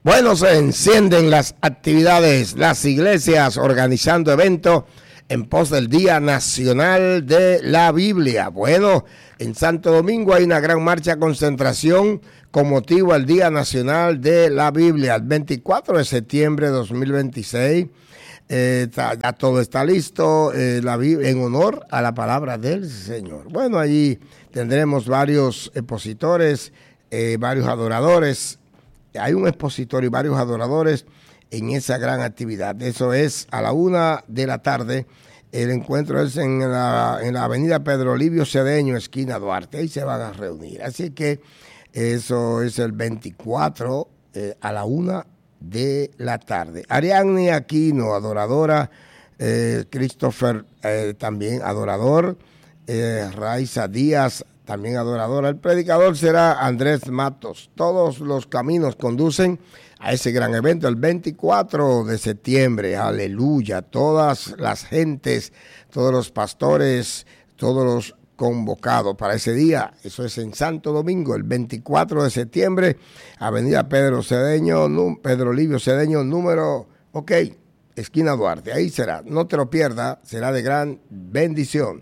Bueno, se encienden las actividades, las iglesias organizando eventos en pos del Día Nacional de la Biblia. Bueno, en Santo Domingo hay una gran marcha concentración con motivo al Día Nacional de la Biblia, el 24 de septiembre de 2026. Ya todo está listo en honor a la palabra del Señor. Bueno, allí tendremos varios expositores, varios adoradores. Hay un expositor y varios adoradores en esa gran actividad. Eso es a la 1 de la tarde. El encuentro es en la avenida Pedro Livio Cedeño, esquina Duarte. Ahí se van a reunir. Así que eso es el 24 a la 1 de la tarde. Ariadne Aquino, adoradora. Christopher, también adorador. Raiza Díaz, también adoradora. El predicador será Andrés Matos. Todos los caminos conducen a ese gran evento el 24 de septiembre. Aleluya. Todas las gentes, todos los pastores, todos los convocados para ese día. Eso es en Santo Domingo, el 24 de septiembre, avenida Pedro Livio Cedeño, esquina Duarte. Ahí será. No te lo pierdas. Será de gran bendición.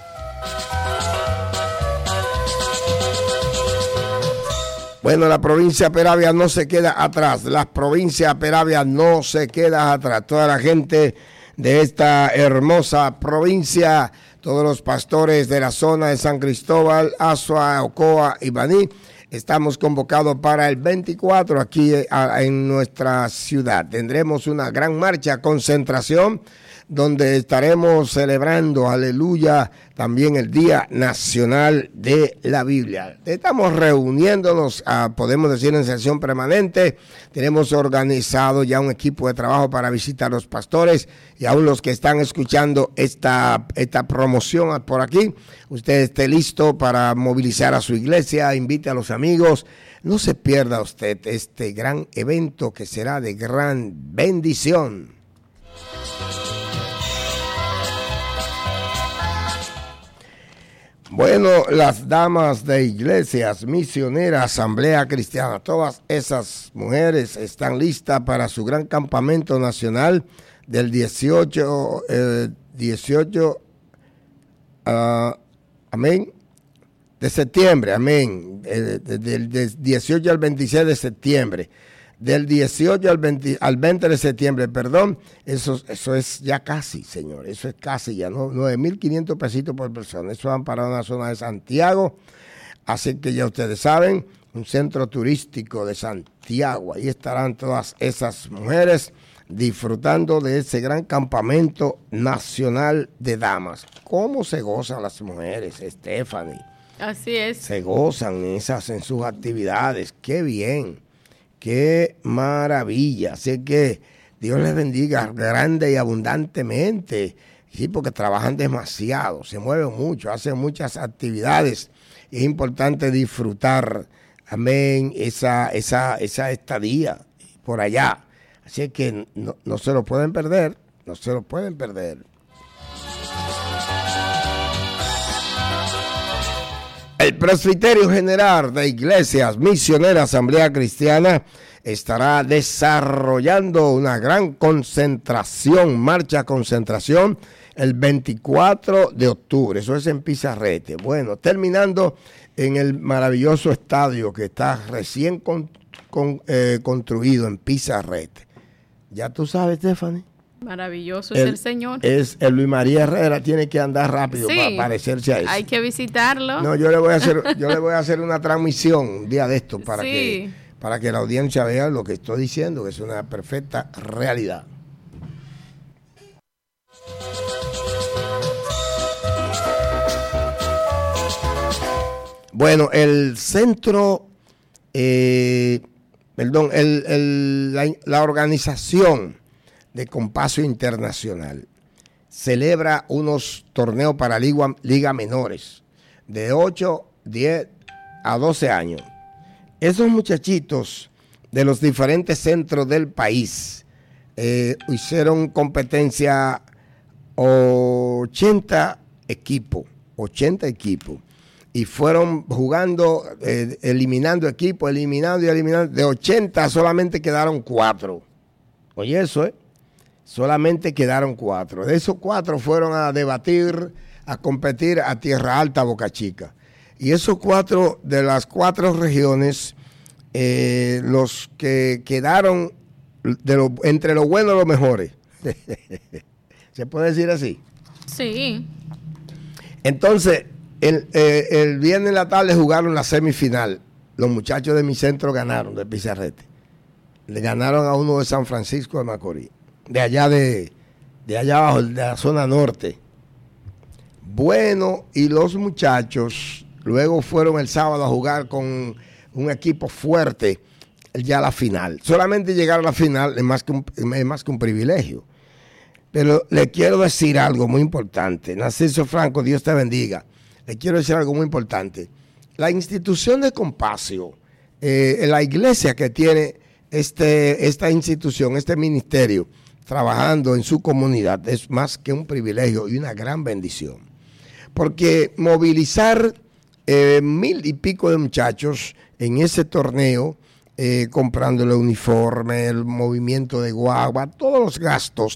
Bueno, la provincia de Peravia no se queda atrás. La provincia de Peravia no se queda atrás. Toda la gente de esta hermosa provincia, todos los pastores de la zona de San Cristóbal, Azua, Ocoa y Baní, estamos convocados para el 24 aquí en nuestra ciudad. Tendremos una gran marcha, concentración, donde estaremos celebrando, aleluya, también el Día Nacional de la Biblia. Estamos reuniéndonos, podemos decir, en sesión permanente. Tenemos organizado ya un equipo de trabajo para visitar a los pastores y aún los que están escuchando esta promoción por aquí. Usted esté listo para movilizar a su iglesia, invite a los amigos. No se pierda usted este gran evento que será de gran bendición. Bueno, las damas de iglesias, misioneras, asamblea cristiana, todas esas mujeres están listas para su gran campamento nacional del 18, amén, de septiembre, amén, del 18 al 26 de septiembre. Del 18 al 20 de septiembre, perdón, eso es ya casi, señor, eso es casi ya, ¿no? 9,500 pesitos por persona. Eso van para una zona de Santiago, así que ya ustedes saben, un centro turístico de Santiago. Ahí estarán todas esas mujeres disfrutando de ese gran campamento nacional de damas. ¿Cómo se gozan las mujeres, Stephanie? Así es. Se gozan en sus actividades, qué bien. ¡Qué maravilla! Así que Dios les bendiga grande y abundantemente. Sí, porque trabajan demasiado, se mueven mucho, hacen muchas actividades. Es importante disfrutar, amén, esa estadía por allá. Así que no se lo pueden perder, no se lo pueden perder. El Presbiterio General de Iglesias Misioneras Asamblea Cristiana estará desarrollando una gran marcha concentración, el 24 de octubre. Eso es en Pizarrete. Bueno, terminando en el maravilloso estadio que está recién construido en Pizarrete. Ya tú sabes, Stephanie. Maravilloso es el Señor. Es el Luis María Herrera, tiene que andar rápido para parecerse a eso. Hay que visitarlo. No, yo le voy a hacer una transmisión un día de esto para que la audiencia vea lo que estoy diciendo, que es una perfecta realidad. Bueno, el centro, la organización de Compasio Internacional celebra unos torneos para liga menores de 8, 10 a 12 años. Esos muchachitos de los diferentes centros del país hicieron competencia 80 equipos y fueron jugando, eliminando equipos, eliminando y eliminando. De 80 solamente quedaron 4. Oye, eso, solamente quedaron 4. De esos 4 fueron a debatir, a competir a Tierra Alta, Boca Chica. Y esos 4, de las 4 regiones, los que quedaron entre los buenos y los mejores. ¿Se puede decir así? Sí. Entonces, el viernes en la tarde jugaron la semifinal. Los muchachos de mi centro ganaron, de Pizarrete. Le ganaron a uno de San Francisco de Macorís. De allá abajo, de la zona norte. Bueno, y los muchachos luego fueron el sábado a jugar con un equipo fuerte ya a la final. Solamente llegar a la final es más que un privilegio. Pero le quiero decir algo muy importante. Narciso Franco, Dios te bendiga. Le quiero decir algo muy importante. La institución de Compasio, la iglesia que tiene esta institución, este ministerio, trabajando en su comunidad, es más que un privilegio y una gran bendición. Porque movilizar 1000 y pico de muchachos en ese torneo, comprándole uniforme, el movimiento de guagua, todos los gastos,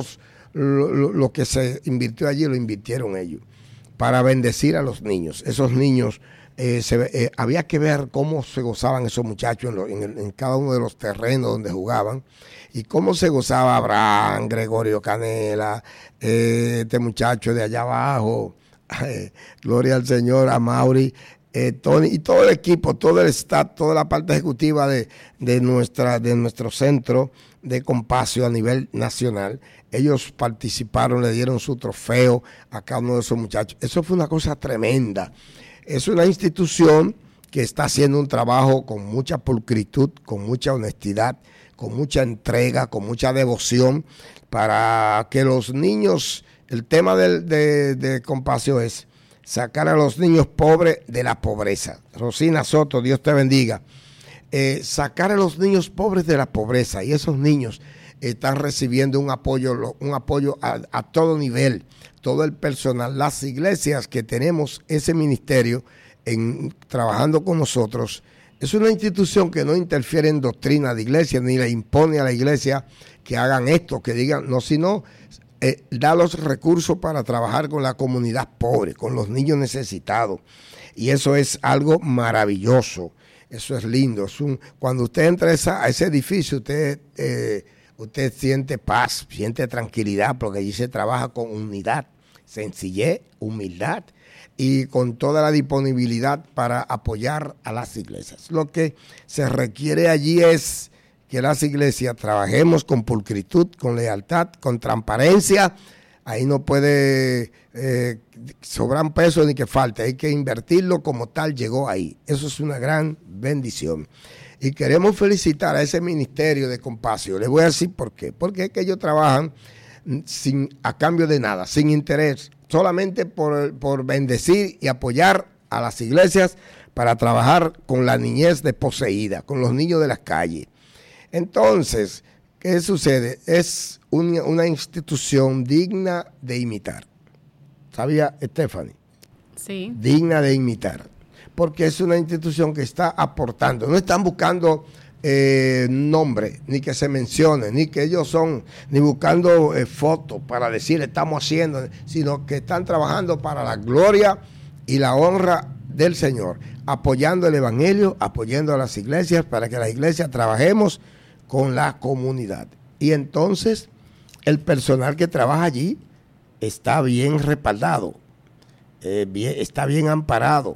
lo que se invirtió allí lo invirtieron ellos para bendecir a los niños. Esos niños, había que ver cómo se gozaban esos muchachos en cada uno de los terrenos donde jugaban y cómo se gozaba Abraham, Gregorio Canela, este muchacho de allá abajo, gloria al Señor, a Mauri, Tony y todo el equipo, todo el staff, toda la parte ejecutiva de nuestro centro de Compasio a nivel nacional. Ellos participaron, le dieron su trofeo a cada uno de esos muchachos. Eso fue una cosa tremenda. Es una institución que está haciendo un trabajo con mucha pulcritud, con mucha honestidad, con mucha entrega, con mucha devoción, para que los niños, el tema de Compasio es sacar a los niños pobres de la pobreza. Rosina Soto, Dios te bendiga. Sacar a los niños pobres de la pobreza, y esos niños están recibiendo un apoyo a todo nivel, todo el personal, las iglesias que tenemos ese ministerio trabajando con nosotros. Es una institución que no interfiere en doctrina de iglesia, ni le impone a la iglesia que hagan esto, que digan, no, sino da los recursos para trabajar con la comunidad pobre, con los niños necesitados. Y eso es algo maravilloso, eso es lindo. Cuando usted entra a ese edificio, usted siente paz, siente tranquilidad, porque allí se trabaja con unidad, sencillez, humildad y con toda la disponibilidad para apoyar a las iglesias. Lo que se requiere allí es que las iglesias trabajemos con pulcritud, con lealtad, con transparencia. Ahí no puede sobrar peso ni que falte, hay que invertirlo como tal llegó ahí. Eso es una gran bendición. Y queremos felicitar a ese ministerio de Compasio. Les voy a decir por qué. Porque es que ellos trabajan a cambio de nada, sin interés, solamente por bendecir y apoyar a las iglesias para trabajar con la niñez desposeída, con los niños de las calles. Entonces, ¿qué sucede? Es una institución digna de imitar. ¿Sabía, Stephanie? Sí. Digna de imitar. Porque es una institución que está aportando. No están buscando nombre, ni que se mencione, ni que ellos son, ni buscando fotos para decir estamos haciendo, sino que están trabajando para la gloria y la honra del Señor, apoyando el Evangelio, apoyando a las iglesias, para que las iglesias trabajemos con la comunidad. Y entonces el personal que trabaja allí está bien respaldado, está bien amparado,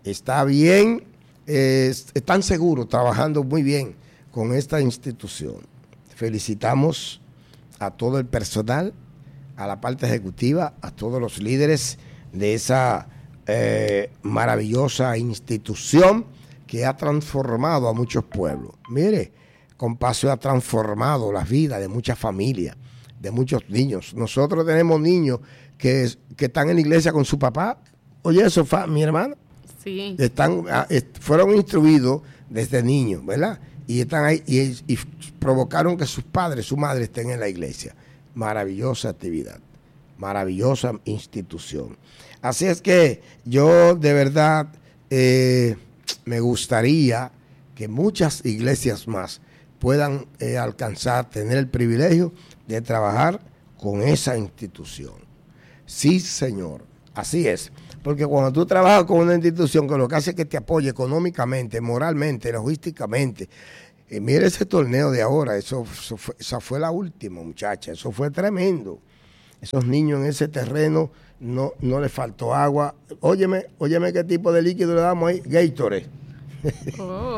están seguros, trabajando muy bien con esta institución. Felicitamos a todo el personal, a la parte ejecutiva, a todos los líderes de esa maravillosa institución que ha transformado a muchos pueblos. Mire, Compasio ha transformado la vida de muchas familias, de muchos niños. Nosotros tenemos niños que están en la iglesia con su papá. Oye, eso, mi hermana. Sí. Fueron instruidos desde niños, ¿verdad? Y están ahí y provocaron que sus padres, su madre estén en la iglesia. Maravillosa actividad, maravillosa institución. Así es que yo de verdad me gustaría que muchas iglesias más puedan alcanzar, tener el privilegio de trabajar con esa institución. Sí, señor, así es. Porque cuando tú trabajas con una institución que lo que hace es que te apoye económicamente, moralmente, logísticamente, mire ese torneo de ahora, esa fue la última, muchacha, eso fue tremendo. Esos niños en ese terreno no les faltó agua. Óyeme qué tipo de líquido le damos ahí, Gatorade. Oh.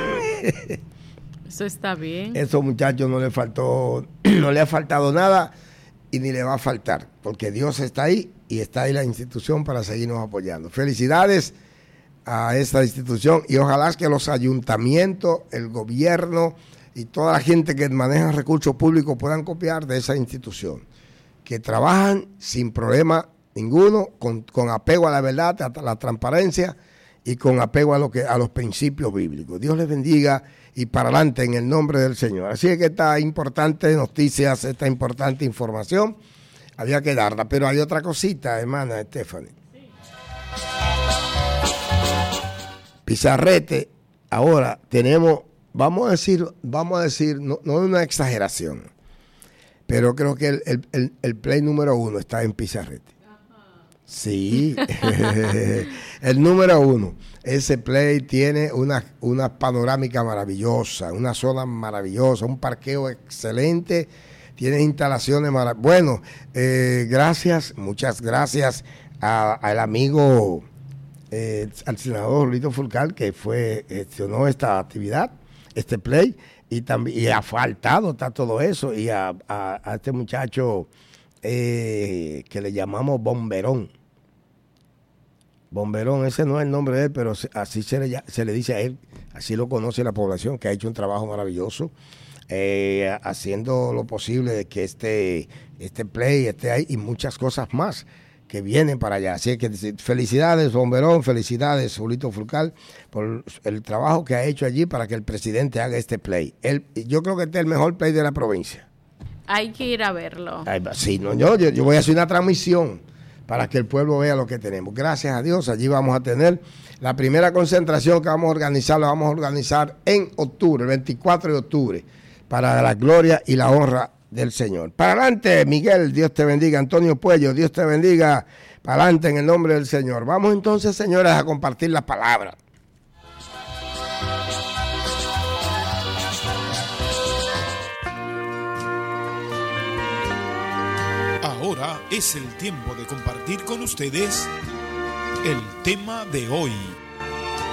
Eso está bien. Esos muchachos no le ha faltado nada y ni le va a faltar, porque Dios está ahí y está ahí la institución para seguirnos apoyando. Felicidades a esta institución y ojalá que los ayuntamientos, el gobierno y toda la gente que maneja recursos públicos puedan copiar de esa institución, que trabajan sin problema ninguno, con apego a la verdad, a la transparencia y con apego a los principios bíblicos. Dios les bendiga y para adelante en el nombre del Señor. Así es que esta importante noticias, esta importante información, había que darla. Pero hay otra cosita, hermana Stephanie. Sí. Pizarrete, ahora tenemos, vamos a decir, no es una exageración, pero creo que el play número 1 está en Pizarrete. Sí, el número 1. Ese play tiene una panorámica maravillosa, una zona maravillosa, un parqueo excelente, tiene instalaciones maravillosas. Bueno, muchas gracias al amigo, al senador Lito Fulcal, que gestionó esta actividad, este play, y ha faltado, está todo eso, y a este muchacho que le llamamos Bomberón. Bomberón, ese no es el nombre de él, pero así se le dice a él, así lo conoce la población, que ha hecho un trabajo maravilloso, haciendo lo posible de que este play esté ahí y muchas cosas más que vienen para allá. Así que felicidades, Bomberón, felicidades, Julito Fulcal, por el trabajo que ha hecho allí para que el presidente haga este play. Yo creo que este es el mejor play de la provincia. Hay que ir a verlo. Sí, no, yo voy a hacer una transmisión para que el pueblo vea lo que tenemos. Gracias a Dios, allí vamos a tener la primera concentración que vamos a organizar, la vamos a organizar en octubre, el 24 de octubre, para la gloria y la honra del Señor. Para adelante, Miguel, Dios te bendiga. Antonio Puello, Dios te bendiga. Para adelante en el nombre del Señor. Vamos entonces, señores, a compartir la palabra. Ahora es el tiempo de compartir con ustedes el tema de hoy.